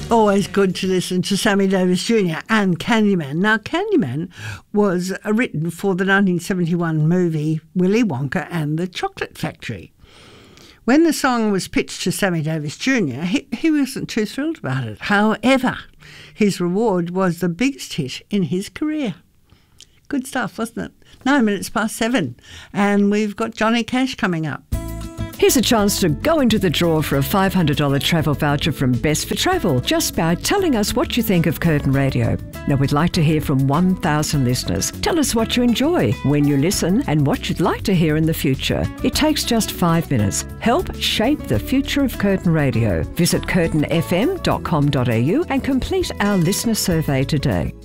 Always good to listen to Sammy Davis Jr. and Candyman. Now, Candyman was written for the 1971 movie Willy Wonka and the Chocolate Factory. When the song was pitched to Sammy Davis Jr., he wasn't too thrilled about it. However, his reward was the biggest hit in his career. Good stuff, wasn't it? 9 minutes past 7, and we've got Johnny Cash coming up. Here's a chance to go into the draw for a $500 travel voucher from Best for Travel just by telling us what you think of Curtin Radio. Now, we'd like to hear from 1,000 listeners. Tell us what you enjoy, when you listen, and what you'd like to hear in the future. It takes just 5 minutes. Help shape the future of Curtin Radio. Visit curtinfm.com.au and complete our listener survey today.